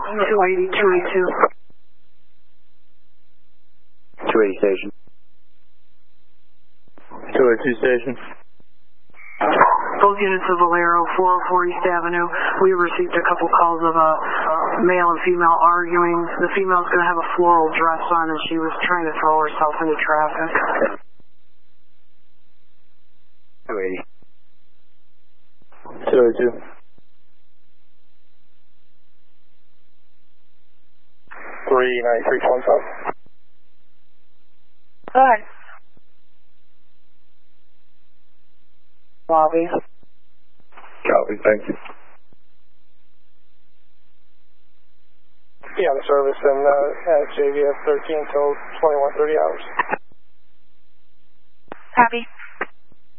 280, 282. 280 station. 202 station. Both units of Valero, 404 East Avenue. We received a couple calls of a male and female arguing. The female's going to have a floral dress on and she was trying to throw herself into traffic. 280. 202. 393.5. Go ahead. Lobby. Copy, thank you. Yeah, the service in at JVF 13 till 21:30 hours. Copy.